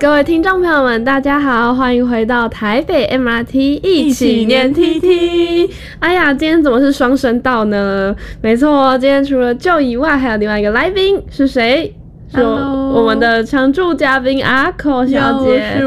各位听众朋友们，大家好，欢迎回到台北 MRT 一起念 TT。哎呀，今天怎么是双声道呢？没错，今天除了就以外，还有另外一个来宾是谁？是我们的常驻嘉宾阿口小姐。